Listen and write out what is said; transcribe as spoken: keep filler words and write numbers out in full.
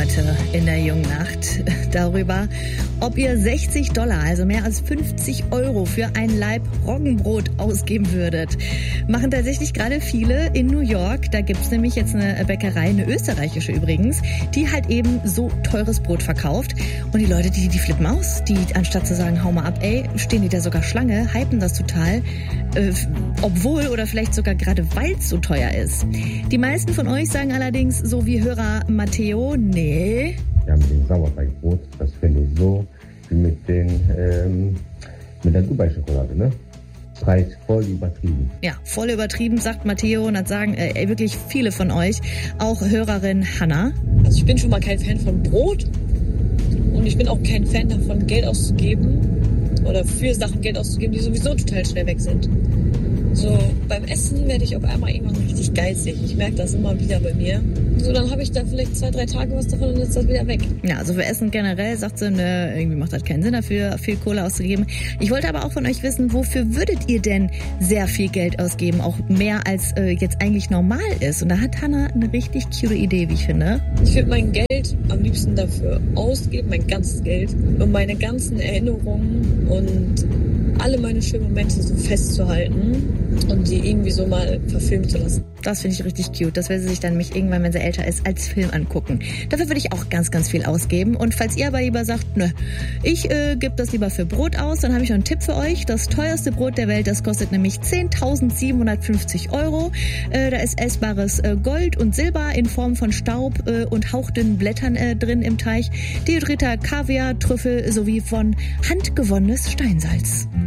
Debatte in der jungen Nacht darüber, ob ihr sechzig Dollar, also mehr als fünfzig Euro für ein Laib Roggenbrot ausgeben würdet. Machen tatsächlich gerade viele in New York. Da gibt's nämlich jetzt eine Bäckerei, eine österreichische übrigens, die halt eben so teures Brot verkauft. Und die Leute, die, die flippen aus. Die, anstatt zu sagen, hau mal ab, ey, stehen die da sogar Schlange, hypen das total. Äh, obwohl oder vielleicht sogar gerade weil es so teuer ist. Die meisten von euch sagen allerdings, so wie Hörer Matteo, nee. Ja, mit dem Sauerteigbrot, das finde ich so wie mit den, ähm, mit der Dubai-Schokolade, ne? Preis voll übertrieben. Ja, voll übertrieben, sagt Matteo, und das sagen äh, wirklich viele von euch. Auch Hörerin Hanna. Also ich bin schon mal kein Fan von Brot und ich bin auch kein Fan davon, Geld auszugeben oder für Sachen Geld auszugeben, die sowieso total schnell weg sind. So, beim Essen werde ich auf einmal irgendwann richtig geizig. Ich merke das immer wieder bei mir. So, dann habe ich da vielleicht zwei, drei Tage was davon und dann ist das wieder weg. Ja, also für Essen generell sagt sie, ne, irgendwie macht das keinen Sinn dafür, viel Kohle auszugeben. Ich wollte aber auch von euch wissen, wofür würdet ihr denn sehr viel Geld ausgeben? Auch mehr als äh, jetzt eigentlich normal ist. Und da hat Hannah eine richtig cute Idee, wie ich finde. Ich würde mein Geld am liebsten dafür ausgeben, mein ganzes Geld, um meine ganzen Erinnerungen und alle meine schönen Momente so festzuhalten und die irgendwie so mal verfilmen zu lassen. Das finde ich richtig cute. Das will sie sich dann nämlich irgendwann, wenn sie älter ist, als Film angucken. Dafür würde ich auch ganz, ganz viel ausgeben. Und falls ihr aber lieber sagt, nö, ich äh, gebe das lieber für Brot aus, dann habe ich noch einen Tipp für euch. Das teuerste Brot der Welt, das kostet nämlich zehntausendsiebenhundertfünfzig Euro. Äh, da ist essbares äh, Gold und Silber in Form von Staub äh, und hauchdünnen Blättern äh, drin im Teich, dehydrierter Kaviar, Trüffel sowie von handgewonnenes Steinsalz.